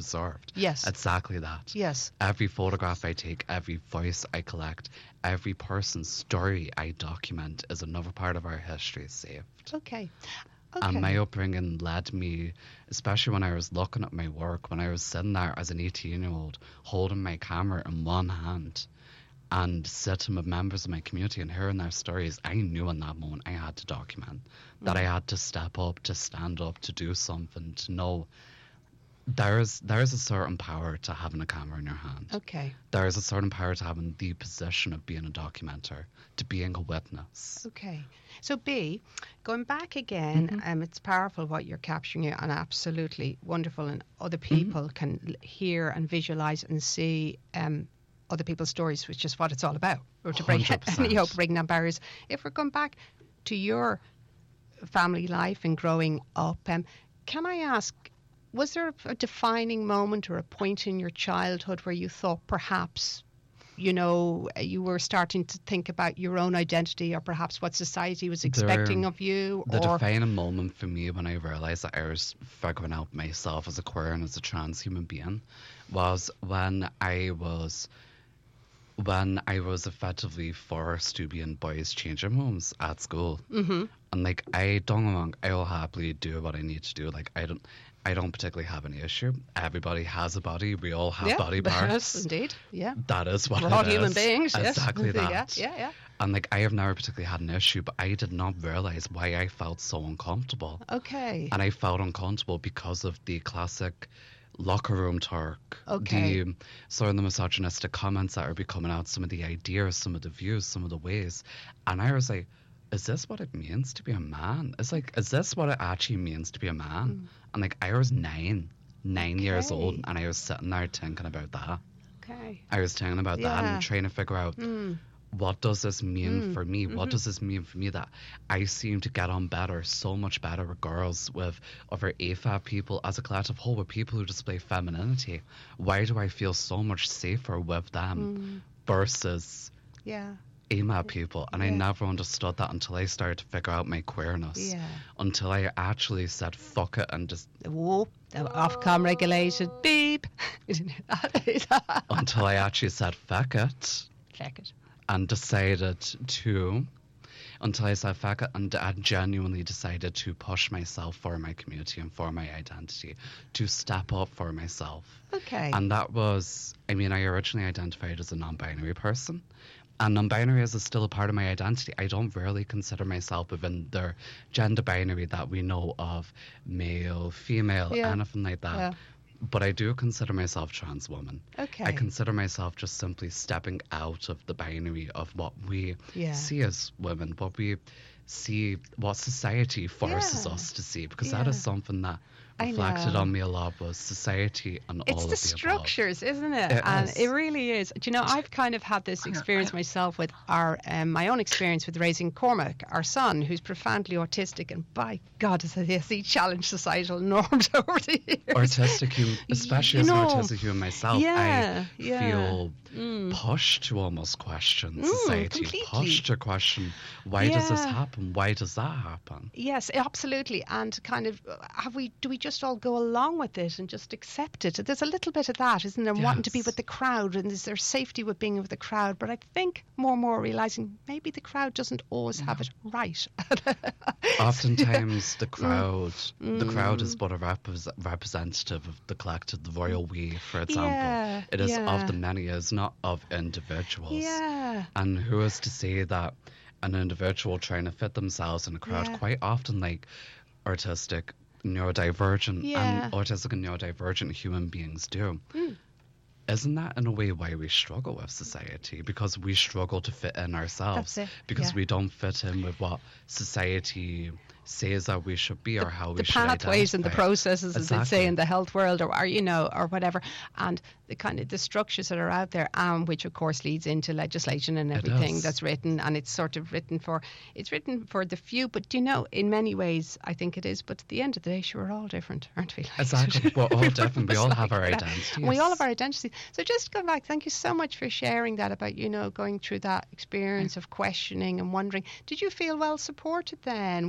preserved. Yes. Exactly that. Yes. Every photograph I take, every voice I collect, every person's story I document is another part of our history saved. Okay. And my upbringing led me, especially when I was looking at my work, when I was sitting there as an 18-year-old holding my camera in one hand and sitting with members of my community and hearing their stories, I knew in that moment I had to document, that I had to step up, to stand up, to do something, to know there's a certain power to having a camera in your hand. Okay. There is a certain power to having the position of being a documenter, to being a witness. Okay. So B, going back again, it's powerful what you're capturing here, and absolutely wonderful, and other people can hear and visualize and see other people's stories, which is what it's all about, or to break 100%. any hope, breaking down barriers. If we're going back to your family life and growing up, can I ask, was there a defining moment or a point in your childhood where you thought perhaps, you know, you were starting to think about your own identity, or perhaps what society was expecting of you? The defining moment for me when I realised that I was figuring out myself as a queer and as a trans human being was when I was effectively forced to be in boys' changing rooms at school. And like, I don't get me wrong, I will happily do what I need to do. Like, I don't particularly have any issue. Everybody has a body. We all have body parts. Yes, indeed. Yeah. That is what We're it all is. human beings. Exactly yes. that. Yeah. And like, I have never particularly had an issue, but I did not realise why I felt so uncomfortable. Okay. And I felt uncomfortable because of the classic locker room talk, the sort of the misogynistic comments that are becoming out, some of the ideas, some of the views, some of the ways. And I was like, is this what it means to be a man? It's like, is this what it actually means to be a man? And like, I was nine years old, and I was sitting there thinking about that. Okay. I was thinking about that and trying to figure out, what does this mean for me? What does this mean for me that I seem to get on better, so much better with girls, with other AFAB people, as a collective whole, with people who display femininity? Why do I feel so much safer with them versus AMAB people? And I never understood that until I started to figure out my queerness. Until I actually said fuck it and just Ofcom regulated beep. until I actually said fuck it. Fuck it. And decided to, until I said fuck it, and I genuinely decided to push myself for my community and for my identity, to step up for myself. Okay. And that was, I mean, I originally identified as a non-binary person, and non-binary is still a part of my identity. I don't really consider myself within the gender binary that we know of, male, female, anything like that. Yeah. But I do consider myself trans woman. Okay. I consider myself just simply stepping out of the binary of what we see as women, what we see, what society forces us to see, because that is something that reflected on me a lot, was society and all of the above. It's the structures, isn't it? It really is. Do you know, I've kind of had this experience myself with my own experience with raising Cormac, our son, who's profoundly autistic, and by God, has he challenged societal norms over the years. Autistic, especially as an autistic human myself, I feel pushed to almost question society, pushed to question, why does this happen? Why does that happen? Yes, absolutely. And kind of, do we just all go along with it and just accept it? There's a little bit of that, isn't there? Wanting to be with the crowd, and is there safety with being with the crowd? But I think more and more realising maybe the crowd doesn't always have it right. Oftentimes the crowd is but a representative of the collective, the royal we, for example. It is of the many, it is not of individuals. And who is to say that an individual trying to fit themselves in a crowd, quite often like autistic, neurodivergent and autistic and neurodivergent human beings do. Isn't that in a way why we struggle with society? Because we struggle to fit in ourselves, because we don't fit in with what society says that we should be, or how we should identify. The pathways and the processes, as they say in the health world, or whatever, and the kind of the structures that are out there, which of course leads into legislation and everything that's written, and it's sort of written for the few. But you know, in many ways, I think it is. But at the end of the day, sure, we're all different, aren't we? Exactly, we're all different. We all have our identities. We all have our identities. So just go back. Thank you so much for sharing that about going through that experience of questioning and wondering. Did you feel well supported then on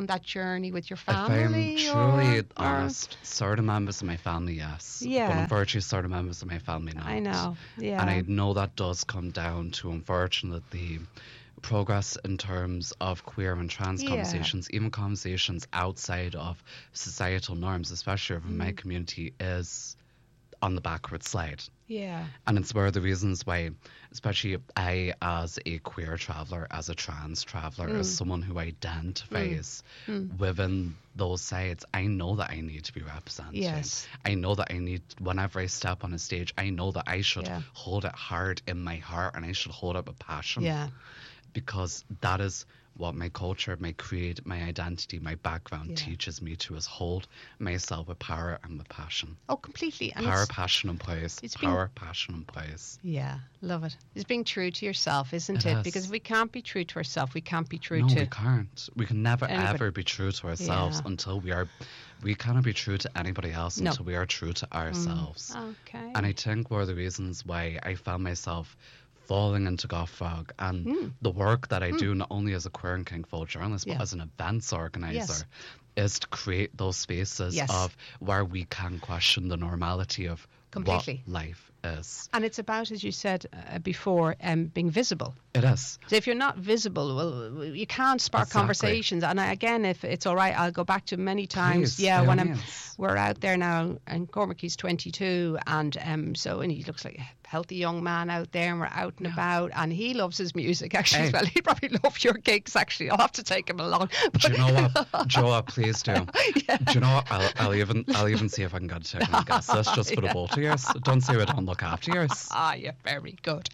that journey with your family? If I'm truly honest, certain members of my family, yes. Yeah. But unfortunately, certain members of my family, not. I know, yeah. And I know that does come down to, unfortunately, progress in terms of queer and trans conversations, even conversations outside of societal norms, especially in my community, is on the backward slide. Yeah. And it's one of the reasons why, especially I, as a queer traveller, as a trans traveller, as someone who identifies within those sides, I know that I need to be represented. Yes. I know that I need, whenever I step on a stage, I know that I should hold it hard in my heart, and I should hold it with passion. Yeah. Because that is what my culture, my creed, my identity, my background teaches me to, is hold myself with power and with passion. Oh, completely. And power, passion and praise. Power, passion and praise. Yeah, love it. It's being true to yourself, isn't it? Because if we can't be true to ourselves, we can't be true to... No, we can't. We can never, ever be true to ourselves until we are... We cannot be true to anybody else until we are true to ourselves. Okay. And I think one of the reasons why I found myself falling into Goth Frog and the work that I do, not only as a queer and kink folk journalist, but as an events organizer, is to create those spaces of where we can question the normality of what life is. And it's about, as you said before, being visible. It is. So if you're not visible, well, you can't spark conversations. And again, if it's all right, I'll go back to many times. Please, when we're out there now, and Cormac, he's 22, and and he looks like a healthy young man out there, and we're out and about, and he loves his music actually as well. He'd probably love your gigs actually. I'll have to take him along. Do you know what, Joa, please do. Do you know what, I'll even see if I can get a second guess. That's just for the both of yours. Don't say we don't look after yours. You're very good.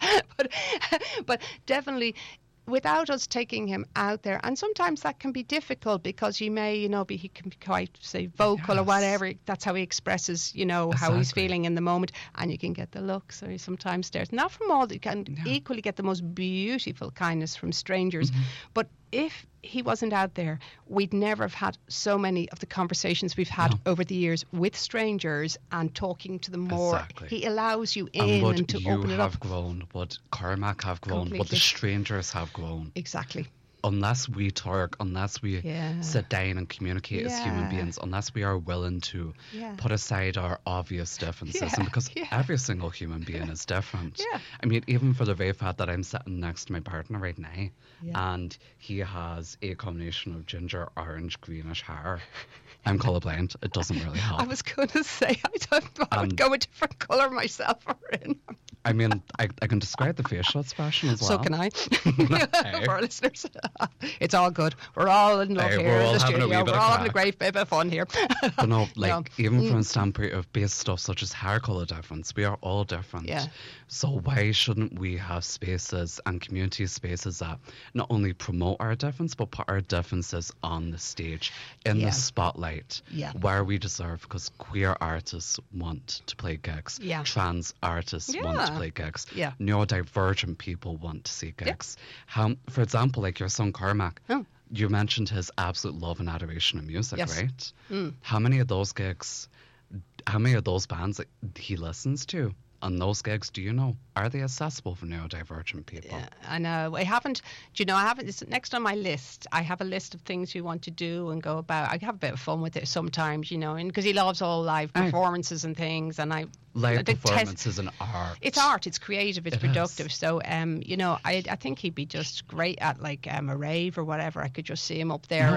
But definitely, without us taking him out there, and sometimes that can be difficult because he can be quite, say, vocal or whatever. That's how he expresses, how he's feeling in the moment, and you can get the looks, or he sometimes stares. Not from all, you can equally get the most beautiful kindness from strangers, but if he wasn't out there, we'd never have had so many of the conversations we've had over the years with strangers and talking to them more. Exactly. He allows you in and to open it up. Would you have grown? Would Cormac have grown? Would the strangers have grown? Exactly. Unless we talk, unless we sit down and communicate as human beings, unless we are willing to put aside our obvious differences, and because every single human being is different. I mean, even for the very fact that I'm sitting next to my partner right now, and he has a combination of ginger, orange, greenish hair. I'm colourblind. It doesn't really help. I was going to say, I would go a different colour myself for him. I mean, I can describe the facial expression as well. So can I. For our listeners. It's all good. We're all in love here in the studio. We're all having a great bit of fun here. But no, even from a standpoint of base stuff such as hair colour difference, we are all different. Yeah. So why shouldn't we have spaces and community spaces that not only promote our difference, but put our differences on the stage, in the spotlight, where we deserve, because queer artists want to play gigs. Trans artists want to play gigs. Neurodivergent people want to see gigs. How, for example, like your son Cormac, you mentioned his absolute love and adoration of music, right? How many of those gigs, how many of those bands that he listens to on those gigs, do you know, are they accessible for neurodivergent people? Yeah, I know. I haven't, it's next on my list. I have a list of things we want to do and go about. I have a bit of fun with it sometimes, and because he loves all live performances and things, and live performances and art. It's art, it's creative, it's productive. So, I think he'd be just great at a rave or whatever. I could just see him up there.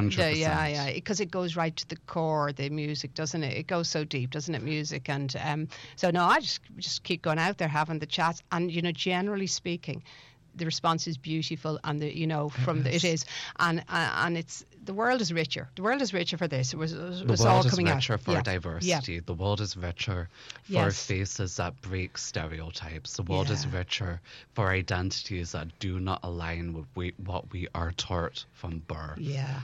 100%. Because it goes right to the core, the music, doesn't it? It goes so deep, doesn't it, music? And so, no, I just keep going out there having the chats. And, generally speaking, the response is beautiful, and it is, and it's, the world is richer. The world is richer for this. It was all coming out. The world is richer for diversity. The world is richer for faces that break stereotypes. The world is richer for identities that do not align with what we are taught from birth.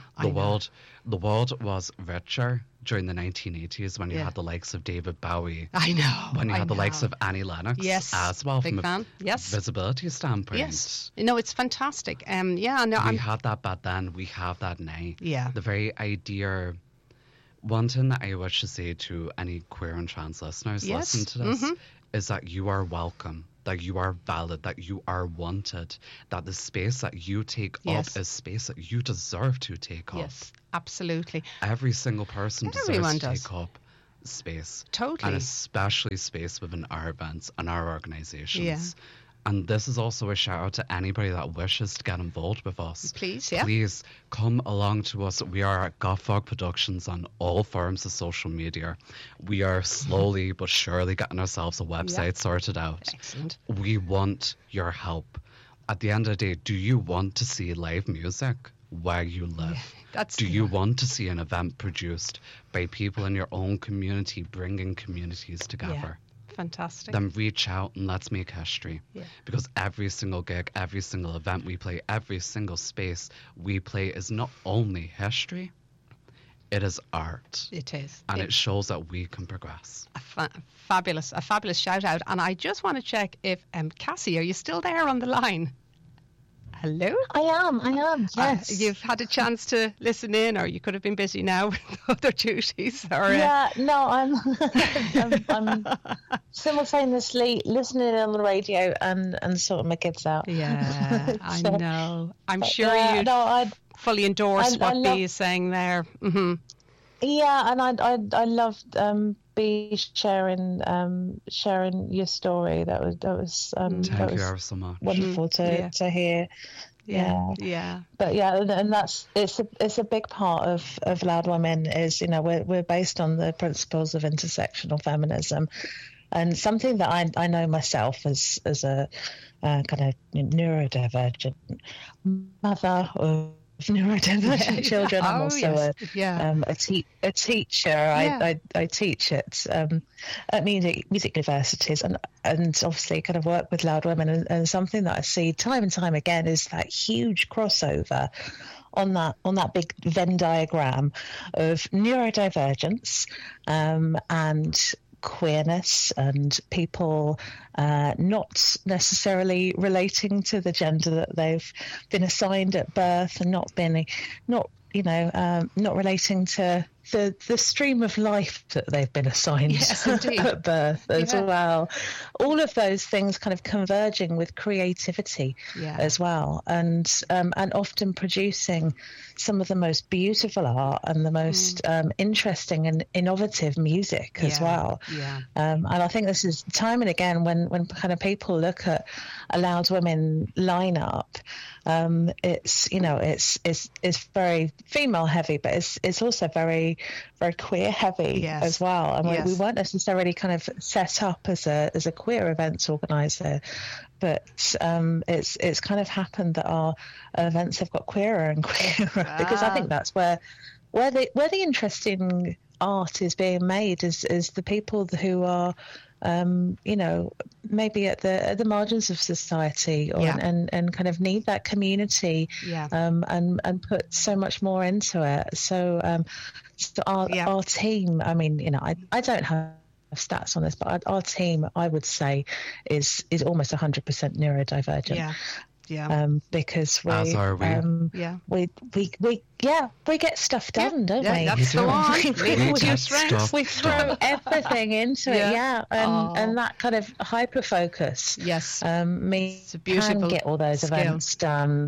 The world was richer during the 1980s when you had the likes of David Bowie. I know. When you had the likes of Annie Lennox as well, big from fan. a visibility standpoint. Yes. It's fantastic. We had that back then, we have that now. Yeah. The very idea. One thing that I wish to say to any queer and trans listeners listening to this is that you are welcome that you are valid, that you are wanted, that the space that you take up is space that you deserve to take up. Yes, absolutely. Every single person deserves to take up space. Totally. And especially space within our events and our organisations. Yeah. And this is also a shout out to anybody that wishes to get involved with us. Please, yeah. Please come along to us. We are at Goffog Productions on all forms of social media. We are slowly but surely getting ourselves a website sorted out. Excellent. We want your help. At the end of the day, do you want to see live music where you live? Do you want to see an event produced by people in your own community, bringing communities together? Yeah. Fantastic. Then reach out and let's make history. Yeah. Because every single gig, every single event we play, every single space we play is not only history, it is art. It is. And it shows that we can progress. A fabulous shout out. And I just want to check if, Cassie, are you still there on the line? Hello? I am, yes. You've had a chance to listen in, or you could have been busy now with other duties. Or, I'm simultaneously listening on the radio and sorting my kids out. Yeah, I know. I'm sure you fully endorse what Bea is saying there. Mm-hmm. Yeah, and I loved Bea sharing your story. That was thank you ever so much. Wonderful to hear. Yeah. But and it's a big part of Loud Women is, we're based on the principles of intersectional feminism, and something that I know myself as a kind of neurodivergent mother of neurodivergent children. I'm also a teacher. I teach at music universities and obviously kind of work with Loud Women, and something that I see time and time again is that huge crossover on that big Venn diagram of neurodivergence and queerness and people not necessarily relating to the gender that they've been assigned at birth, and not relating to the stream of life that they've been assigned at birth as well. All of those things kind of converging with creativity as well, and often producing some of the most beautiful art and the most interesting and innovative music as well. And I think this is time and again when kind of people look at a Loud Women lineup, it's very female heavy, but it's also very very queer heavy as well. And we weren't necessarily kind of set up as a queer events organizer, but it's kind of happened that our events have got queerer and queerer because I think that's where the interesting art is being made is the people who are maybe at the margins of society, and kind of need that community, and put so much more into it. So our team, I mean, I don't have stats on this, but our team, I would say, is almost 100% neurodivergent. Because as are we. We get stuff done, don't we? That's the one. We throw everything into it, and that kind of hyper focus. It's a beautiful can get all those skill. Events done.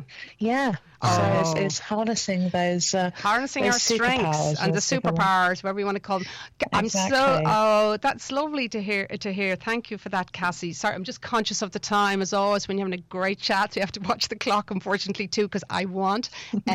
So it's harnessing those harnessing those our strengths and the superpowers, whatever you want to call them. That's lovely to hear. Thank you for that, Cassie. Sorry, I'm just conscious of the time as always when you're having a great chat. So you have to watch the clock, unfortunately, too, because I want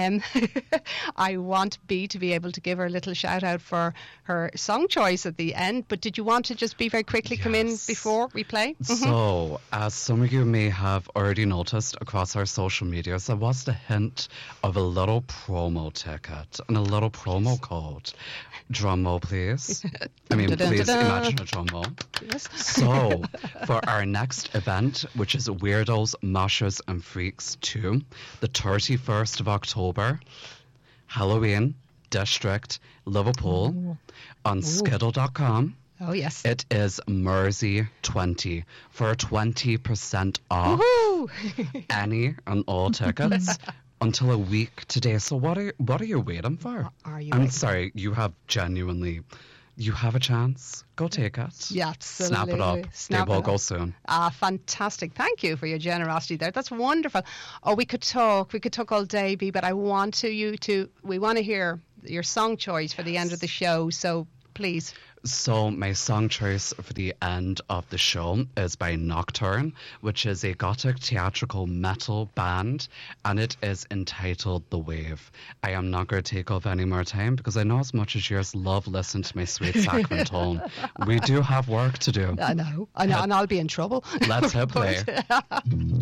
Bea to be able to give her a little shout out for her song choice at the end. But did you want to just be very quickly come in before we play? So, as some of you may have already noticed across our social media, there was the hint of a little promo ticket and a little promo code. Drum roll, please. I mean, please imagine a drum roll. So, for our next event, which is Weirdos, Moshers and Freaks 2, the 31st of October, Halloween, District, Liverpool, on Skiddle.com. Oh, yes. It is Mersey 20 for 20% off any and all tickets until a week today. So what are you waiting for? I'm sorry, you have genuinely you have a chance, go take it. Yeah, absolutely. Snap it up. They will go soon. Fantastic. Thank you for your generosity there. That's wonderful. Oh, we could talk all day, Bea, but I want we want to hear your song choice for the end of the show. So please. So my song choice for the end of the show is by Nocturne, which is a gothic theatrical metal band, and it is entitled The Wave. I am not going to take up any more time because I know as much as you love listening to my sweet saccharine tone, we do have work to do. I know, and I'll be in trouble. Let's hit play.